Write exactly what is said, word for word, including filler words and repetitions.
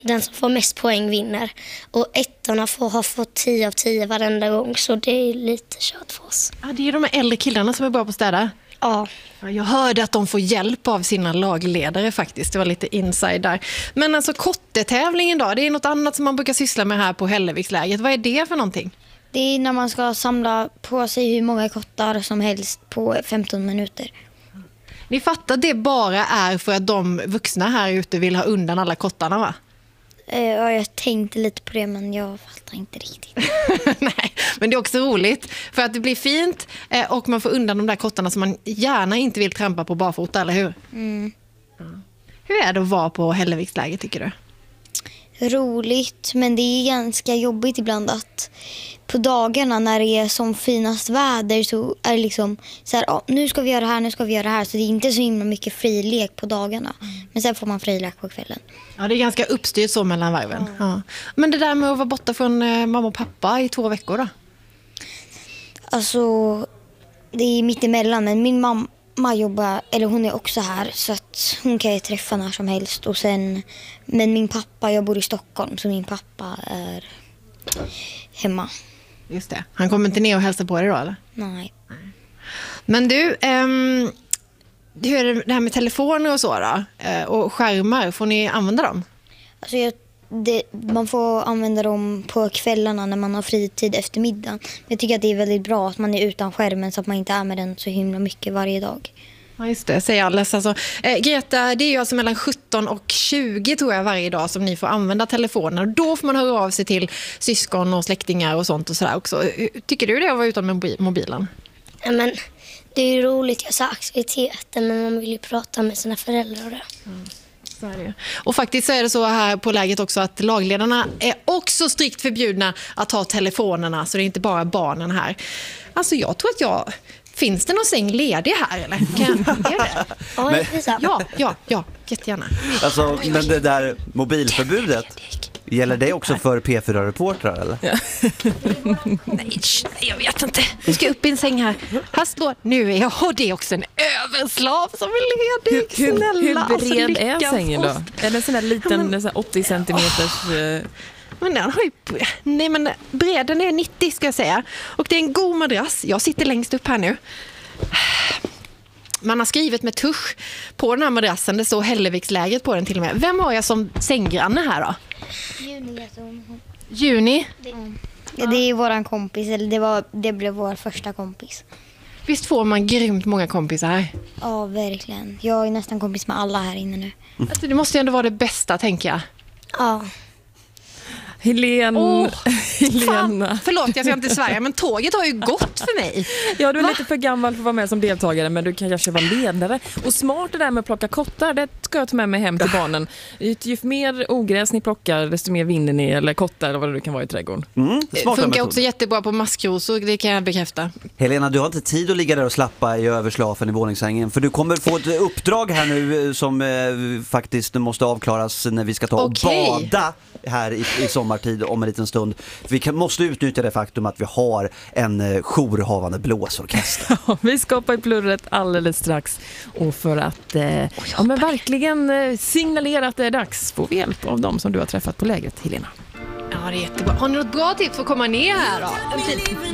Den som får mest poäng vinner. Och ettorna får ha fått tio av tio varenda gång. Så det är lite kört för oss. Ja, det är de här äldre killarna som är bra på att städa. Ja. Jag hörde att de får hjälp av sina lagledare faktiskt. Det var lite inside där. Men alltså kottetävlingen då, det är något annat som man brukar syssla med här på Hälleviksläget. Vad är det för någonting? Det är när man ska samla på sig hur många kottar som helst på femton minuter. Ni fattar att det bara är för att de vuxna här ute vill ha undan alla kottarna, va? Ja, jag tänkte lite på det, men jag fattar inte riktigt. Nej, men det är också roligt för att det blir fint och man får undan de där kottarna som man gärna inte vill trampa på barfota, eller hur? Mm. Ja. Hur är det att vara på Hälleviksläget, tycker du? Roligt, men det är ganska jobbigt ibland att på dagarna när det är som finast väder så är det liksom så här, ja, nu ska vi göra det här, nu ska vi göra det här. Så det är inte så himla mycket frilek på dagarna. Men sen får man frilek på kvällen. Ja, det är ganska uppstyrt så mellan varven. Ja. Ja. Men det där med att vara borta från eh, mamma och pappa i två veckor då? Alltså, det är mitt emellan, men min mamma jobbar, eller hon är också här så att hon kan ju träffa när som helst. Och sen, men min pappa, jag bor i Stockholm så min pappa är hemma. Just det. Han kommer inte ner och hälsa på dig då, eller? Nej. Men du, ehm, hur är det här med telefoner och så då? Eh, och skärmar, får ni använda dem? Alltså jag, det, man får använda dem på kvällarna när man har fritid efter middagen. Jag tycker att det är väldigt bra att man är utan skärmen så att man inte är med den så himla mycket varje dag. Ja, just det, säger alles. Alltså, eh, Greta, det är ju alltså mellan sjutton och tjugo tror jag varje dag som ni får använda telefonen. Och då får man höra av sig till syskon och släktingar och sånt och sådär också. Tycker du det att vara utan mobi- mobilen? Ja, men det är ju roligt, jag sa aktiviteter, men man vill ju prata med sina föräldrar och det. Mm. Så är det. Och faktiskt så är det så här på läget också att lagledarna är också strikt förbjudna att ha telefonerna, så det är inte bara barnen här. Alltså jag tror att jag... Finns det någon säng ledig här eller? Kan jag, är det? Ja, Men- Ja, ja, ja, jättegärna. Alltså, men det där mobilförbudet, gäller det också för P fyra-reportrar eller? Nej, sh- nej, jag vet inte. Vi ska upp i en säng här. Här står, nu är jag, och det är också en överslav som är ledig. Hur, hur, Snälla, hur alltså, bred lyckas är sängen då? oss. Är det en sån där liten, Ja, men- en sån här åttio centimeters... eh, Men den har ju, nej men bredden är nittio ska jag säga. Och det är en god madrass. Jag sitter längst upp här nu. Man har skrivit med tusch på den här madrassen. Det står Hälleviksläget på den till och med. Vem har jag som sänggranne här då? Juni, alltså, hon- Juni. Ja, det är våran kompis, eller det, var, det blev vår första kompis. Visst får man grymt många kompisar här? Ja, verkligen. Jag är nästan kompis med alla här inne nu. Alltså, det måste ju ändå vara det bästa, tänker jag. Ja. Helen, Åh, Helena. Fan, förlåt, jag ska inte svära, men tåget har ju gått för mig. Ja, du är Va? lite för gammal för att vara med som deltagare, men du kan kanske vara ledare. Och smart det där med att plocka kottar, det ska jag ta med mig hem till barnen. Ju mer ogräs ni plockar, desto mer vinner ni, eller kottar eller vad det nu kan vara i trädgården. Mm, Det smarta funkar metod. också jättebra på maskrosor, det kan jag bekräfta. Helena, du har inte tid att ligga där och slappa i överslafen i våningssängen, för du kommer få ett uppdrag här nu eh, som eh, faktiskt måste avklaras när vi ska ta Okej. och bada här i, i sommartid om en liten stund. Vi kan, måste utnyttja det faktum att vi har en eh, jourhavande blåsorkester. Ja, vi skapar i plurret alldeles strax. Och för att eh, ja, men verkligen eh, signalera att det är dags, får vi hjälp av dem som du har träffat på lägret, Helena. Ja, det är jättebra. Har ni något bra tips för att komma ner här då?